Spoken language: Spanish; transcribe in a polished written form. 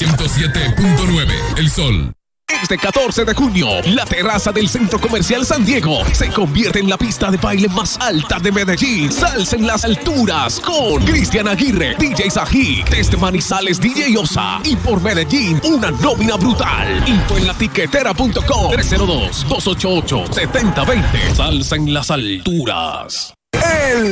107.9 El Sol. Este 14 de junio, la terraza del Centro Comercial San Diego se convierte en la pista de baile más alta de Medellín. Salsa en las alturas con Cristian Aguirre, DJ Sajik, desde Manizales, DJ Osa. Y por Medellín, una nómina brutal. Info en latiquetera.com 302-288-7020. Salsa en las alturas.